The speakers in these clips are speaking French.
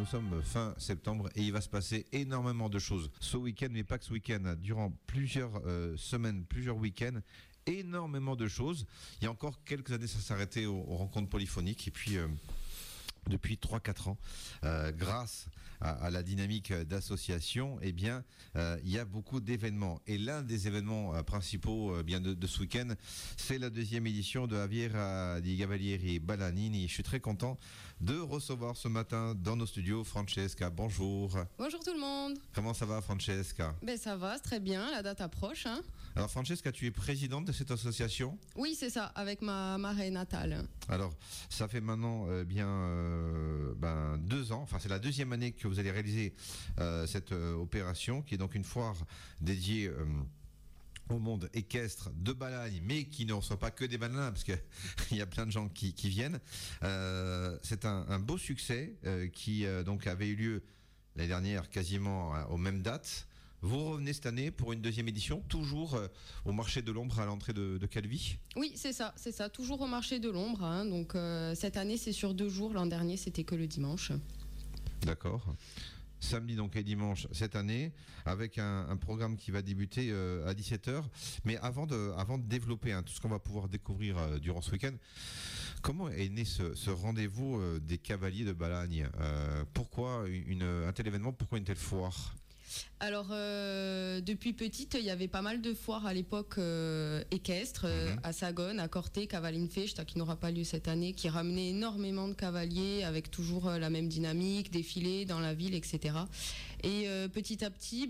nous sommes fin septembre et il va se passer énormément de choses. Ce week-end, mais pas que ce week-end, durant plusieurs semaines, plusieurs week-ends, énormément de choses. Il y a encore quelques années, ça s'arrêtait aux rencontres polyphoniques et puis... depuis 3-4 ans, grâce à la dynamique d'association, eh bien, il y a beaucoup d'événements. Et l'un des événements principaux bien de ce week-end, c'est la deuxième édition de Aviera di Cavalieri Balanini. Je suis très content de recevoir ce matin dans nos studios Francesca. Bonjour. Bonjour tout le monde. Comment ça va, Francesca? Ben ça va, c'est très bien, la date approche. Hein. Alors Francesca, tu es présidente de cette association? Oui, c'est ça, avec ma marraine natale. Alors, ça fait maintenant 2 ans, enfin c'est la deuxième année que vous allez réaliser cette opération, qui est donc une foire dédiée au monde équestre de Balagne, mais qui ne reçoit pas que des bananes, parce qu'il y a plein de gens qui viennent. C'est un beau succès qui donc avait eu lieu l'année dernière quasiment aux mêmes dates. Vous revenez cette année pour une deuxième édition, toujours au marché de l'ombre à l'entrée de Calvi? Oui, c'est ça, toujours au marché de l'ombre. Hein, donc cette année c'est sur 2 jours, l'an dernier c'était que le dimanche. D'accord. Samedi donc et dimanche cette année, avec un programme qui va débuter à 17h. Mais avant de développer tout ce qu'on va pouvoir découvrir durant ce week-end, comment est né ce rendez-vous des cavaliers de Balagne? Pourquoi un tel événement? Pourquoi une telle foire? Alors, depuis petite, il y avait pas mal de foires à l'époque équestres, à Sagone, à Corté, Cavalinfecht, qui n'aura pas lieu cette année, qui ramenait énormément de cavaliers avec toujours la même dynamique, défilés dans la ville, etc. Et petit à petit,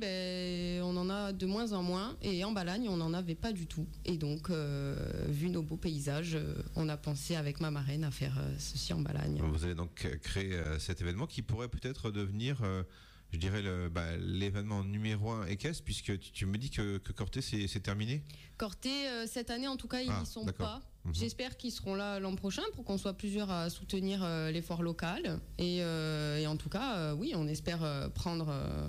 on en a de moins en moins, et en Balagne, on n'en avait pas du tout. Et donc, vu nos beaux paysages, on a pensé avec ma marraine à faire ceci en Balagne. Vous allez donc créer cet événement qui pourrait peut-être devenir... je dirais l'événement numéro 1 équestre, puisque tu me dis que Corté c'est terminé. Corté, cette année en tout cas, ils n'y sont pas. J'espère qu'ils seront là l'an prochain pour qu'on soit plusieurs à soutenir les foires locales. Et en tout cas, oui, on espère prendre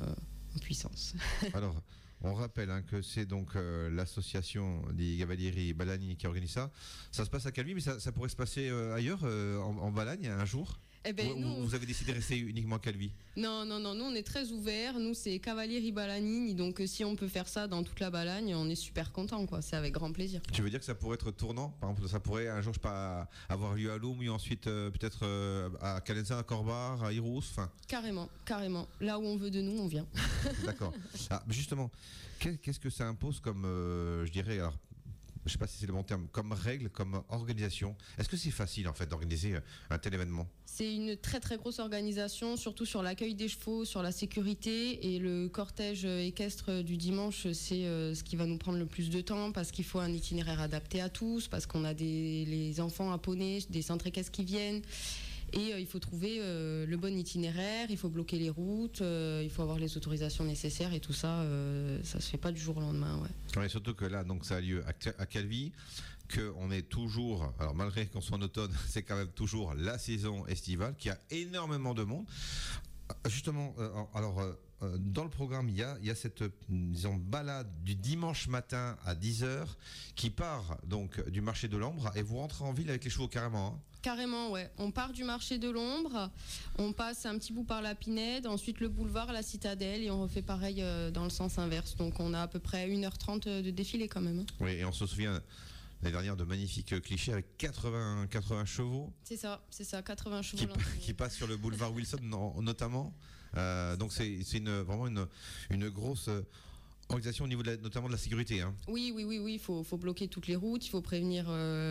en puissance. Alors, on rappelle que c'est donc l'association des Cavalieri Balagni qui organise ça. Ça se passe à Calvi, mais ça pourrait se passer ailleurs, en Balagne, un jour? Vous avez décidé de rester uniquement à Calvi? Non, nous on est très ouverts. Nous c'est Cavalieri Balanini, donc si on peut faire ça dans toute la Balagne, on est super content, quoi. C'est avec grand plaisir. Tu veux dire que ça pourrait être tournant? Par exemple, ça pourrait un jour, je sais pas, avoir lieu à Loum, et ensuite peut-être à Calenza, à Corbar, à Irous, enfin. Carrément. Là où on veut de nous, on vient. D'accord. Justement, qu'est-ce que ça impose comme, je dirais, alors, je sais pas si c'est le bon terme, comme règle, comme organisation? Est-ce que c'est facile en fait d'organiser un tel événement? C'est une très très grosse organisation, surtout sur l'accueil des chevaux, sur la sécurité, et le cortège équestre du dimanche, c'est ce qui va nous prendre le plus de temps, parce qu'il faut un itinéraire adapté à tous, parce qu'on a les enfants à poney, des centres équestres qui viennent, et il faut trouver le bon itinéraire, il faut bloquer les routes, il faut avoir les autorisations nécessaires, et tout ça, ça se fait pas du jour au lendemain. Ouais, surtout que là, donc ça a lieu à Calvi, qu'on est toujours, alors malgré qu'on soit en automne, c'est quand même toujours la saison estivale, qui a énormément de monde. Justement, dans le programme, il y a cette, disons, balade du dimanche matin à 10h qui part donc du marché de l'Ombre, et vous rentrez en ville avec les chevaux carrément. Carrément, ouais. On part du marché de l'Ombre, on passe un petit bout par la Pinède, ensuite le boulevard, la Citadelle, et on refait pareil dans le sens inverse. Donc on a à peu près 1h30 de défilé quand même. Oui, et on se souvient l'année dernière de magnifiques clichés avec 80 chevaux. C'est ça, 80 chevaux. Qui passent sur le boulevard Wilson notamment. Donc c'est vraiment une grosse... organisation au niveau notamment de la sécurité. Oui, il faut bloquer toutes les routes, il faut prévenir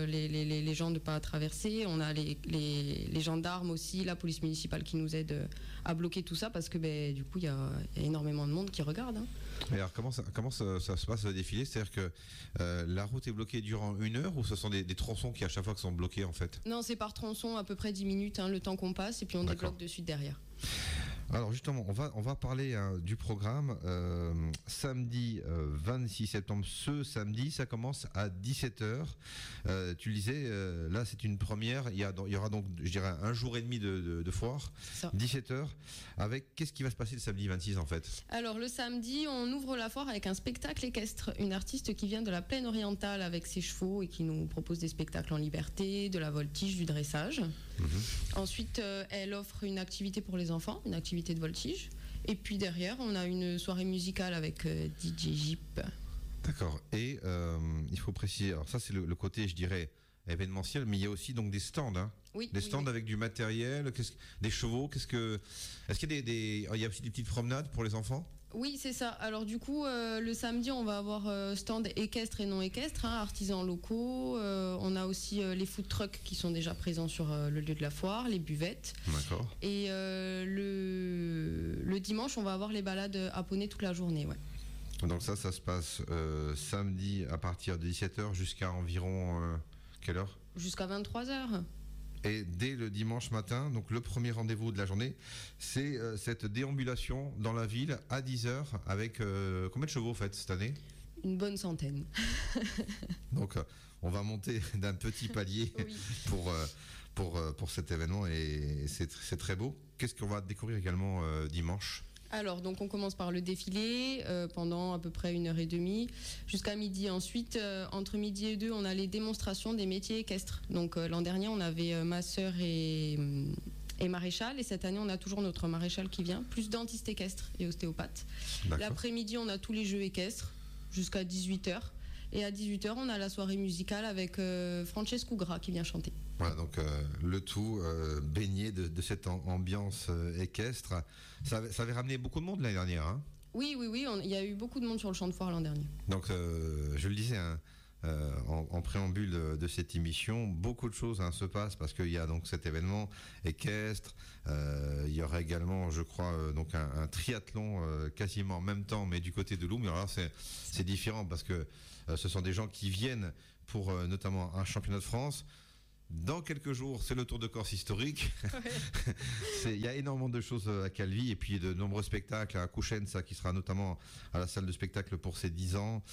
les gens de ne pas traverser. On a les gendarmes aussi, la police municipale qui nous aide à bloquer tout ça, parce que du coup il y a énormément de monde qui regarde. Et alors comment ça se passe le défilé? C'est-à-dire que la route est bloquée durant 1 heure, ou ce sont des tronçons qui à chaque fois sont bloqués en fait? Non, c'est par tronçon, à peu près 10 minutes, le temps qu'on passe, et puis on débloque de suite derrière. Alors justement, on va parler du programme. Samedi 26 septembre, ce samedi, ça commence à 17h. Tu le disais, là c'est une première. Il y aura donc, je dirais, 1 jour et demi de foire. 17h. Avec, qu'est-ce qui va se passer le samedi 26 en fait? Alors le samedi, on ouvre la foire avec un spectacle équestre. Une artiste qui vient de la plaine orientale avec ses chevaux et qui nous propose des spectacles en liberté, de la voltige, du dressage. Ensuite, elle offre une activité pour les enfants, une activité de voltige. Et puis derrière, on a une soirée musicale avec DJ Jeep. D'accord. Et il faut préciser, alors ça c'est le côté, je dirais, événementiel, mais il y a aussi donc des stands, hein. Oui, des stands avec du matériel, des chevaux. Est-ce qu'il y a il y a aussi des petites promenades pour les enfants? Oui, c'est ça. Alors du coup, le samedi, on va avoir stand équestre et non équestre, hein, artisans locaux. On a aussi les food trucks qui sont déjà présents sur le lieu de la foire, les buvettes. D'accord. Et le dimanche, on va avoir les balades à poney toute la journée, ouais. Donc ça se passe samedi à partir de 17h jusqu'à environ quelle heure? Jusqu'à 23h. Et dès le dimanche matin, donc le premier rendez-vous de la journée, c'est cette déambulation dans la ville à 10h avec combien de chevaux faites cette année? Une bonne centaine. Donc on va monter d'un petit palier Oui. pour cet événement et c'est très beau. Qu'est-ce qu'on va découvrir également dimanche? Alors, donc on commence par le défilé pendant à peu près 1h30 jusqu'à midi. Ensuite, entre midi et 2, on a les démonstrations des métiers équestres. Donc l'an dernier, on avait masseur et maréchal. Et cette année, on a toujours notre maréchal qui vient, plus dentiste équestre et ostéopathe. D'accord. L'après-midi, on a tous les jeux équestres jusqu'à 18h. Et à 18h, on a la soirée musicale avec Francesco Gras qui vient chanter. Voilà, donc le tout baigné de cette ambiance équestre. Ça avait ramené beaucoup de monde l'année dernière, hein? Oui, il y a eu beaucoup de monde sur le champ de foire l'an dernier. Donc je le disais, hein, en préambule de cette émission, beaucoup de choses se passent parce qu'il y a donc cet événement équestre. Il y aura également, je crois, donc un triathlon quasiment en même temps, mais du côté de Loum. Alors là, c'est différent parce que ce sont des gens qui viennent pour notamment un championnat de France. Dans quelques jours, c'est le Tour de Corse historique. Il y a énormément de choses à Calvi et puis de nombreux spectacles à Coushensa qui sera notamment à la salle de spectacle pour ses 10 ans.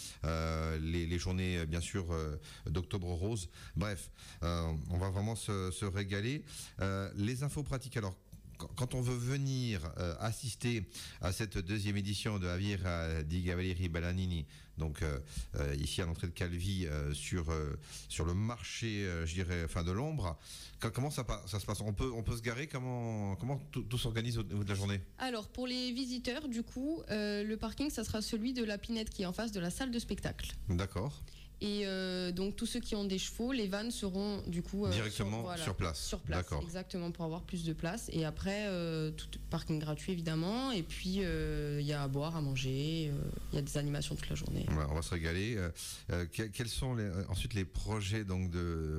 Les journées, bien sûr, d'Octobre Rose. Bref, on va vraiment se régaler. Les infos pratiques, alors, quand on veut venir assister à cette deuxième édition de Aviera di Cavalieri Ballanini, donc ici à l'entrée de Calvi, sur le marché, je dirais, de l'ombre, comment ça se passe? On peut se garer? Comment tout s'organise au niveau de la journée? Alors pour les visiteurs, du coup, le parking, ça sera celui de la Pinette qui est en face de la salle de spectacle. D'accord. Et donc tous ceux qui ont des chevaux, les vannes seront du coup directement sur place. Sur place, d'accord. Exactement, pour avoir plus de place. Et après, tout parking gratuit évidemment. Et puis il y a à boire, à manger. Il y a des animations toute la journée. Ouais, on va se régaler. Quels sont ensuite les projets donc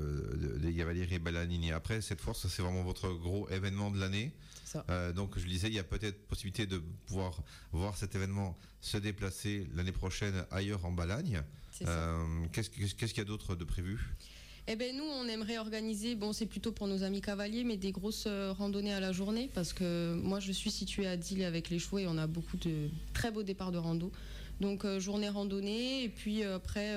de Cavalieri Ballanini? Après cette fois, ça c'est vraiment votre gros événement de l'année. Donc je le disais, il y a peut-être possibilité de pouvoir voir cet événement se déplacer l'année prochaine ailleurs en Balagne. Qu'est-ce qu'il y a d'autre de prévu? Eh ben nous, on aimerait organiser, c'est plutôt pour nos amis cavaliers, mais des grosses randonnées à la journée, parce que moi je suis située à Dille avec les chevaux et on a beaucoup de très beaux départs de rando. Donc journée randonnée, et puis après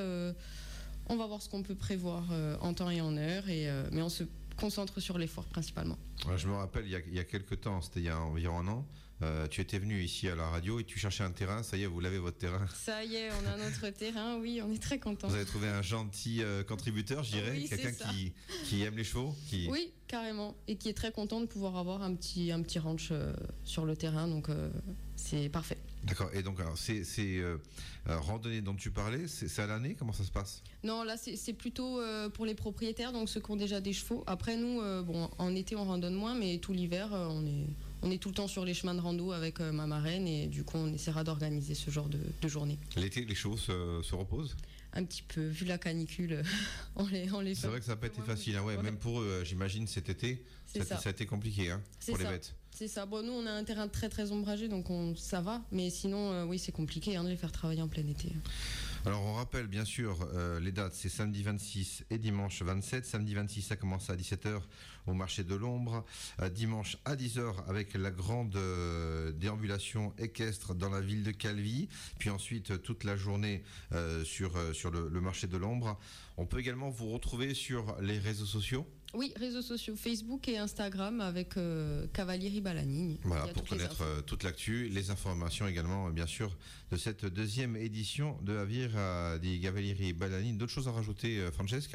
on va voir ce qu'on peut prévoir en temps et en heure, mais on se concentre sur l'effort principalement. Je me rappelle, il y a quelques temps, c'était il y a environ un an, tu étais venu ici à la radio et tu cherchais un terrain. Ça y est, vous l'avez, votre terrain. Ça y est, on a notre terrain, oui, on est très contents. Vous avez trouvé un gentil contributeur, je dirais, oui, quelqu'un qui aime les chevaux Oui, carrément, et qui est très content de pouvoir avoir un petit ranch sur le terrain, donc c'est parfait. D'accord, et donc alors, ces randonnées dont tu parlais, c'est à l'année? Comment ça se passe? Non, là c'est plutôt pour les propriétaires, donc ceux qui ont déjà des chevaux. Après nous, en été on randonne moins, mais tout l'hiver on est tout le temps sur les chemins de rando avec ma marraine, et du coup on essaiera d'organiser ce genre de journée. L'été, les chevaux se reposent? Un petit peu, vu la canicule, on les fait. C'est vrai que ça n'a pas été facile, hein, ouais. Même pour eux, j'imagine cet été, ça a été compliqué pour les bêtes. C'est ça. Bon, nous, on a un terrain très très ombragé, donc ça va. Mais sinon, oui, c'est compliqué de les faire travailler en plein été. Alors, on rappelle bien sûr les dates. C'est samedi 26 et dimanche 27. Samedi 26, ça commence à 17h au marché de l'Ombre. Dimanche à 10h avec la grande déambulation équestre dans la ville de Calvi. Puis ensuite, toute la journée sur le marché de l'Ombre. On peut également vous retrouver sur les réseaux sociaux. Oui, réseaux sociaux, Facebook et Instagram avec Cavalieri Ballanini. Voilà, pour connaître toute l'actu, les informations également, bien sûr, de cette deuxième édition de Aviera di Cavalieri Ballanini. D'autres choses à rajouter, Francesca?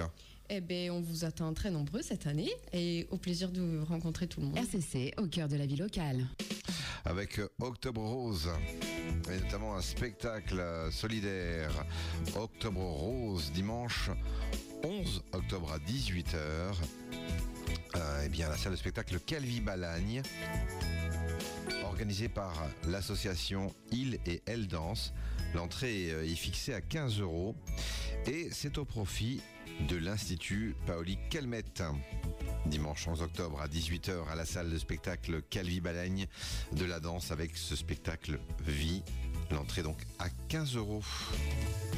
Eh ben, on vous attend très nombreux cette année et au plaisir de rencontrer tout le monde. RCC, au cœur de la vie locale. Avec Octobre Rose, et notamment un spectacle solidaire. Octobre Rose, dimanche 11 octobre à 18h. Eh bien, la salle de spectacle Calvi-Balagne, organisée par l'association Il et Elle Danse. L'entrée est fixée à 15 € et c'est au profit de l'Institut Paoli Calmette. Dimanche 11 octobre à 18h à la salle de spectacle Calvi-Balagne, de la danse avec ce spectacle Vie. L'entrée donc à 15 €.